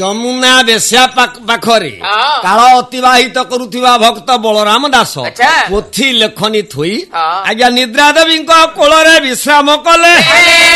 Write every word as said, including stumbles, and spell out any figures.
ଯମୁନା ବେଶ୍ୟା ପାଖରେ କାଳ ଅତିବାହିତ କରୁଥିବା ଭକ୍ତ ବଳରାମ ଦାସ ପୋଥି ଲେଖନୀ ଥୋଇ ଆଜ୍ଞା ନିଦ୍ରା ଦେବୀଙ୍କ କୋଳରେ ବିଶ୍ରାମ କଲେ।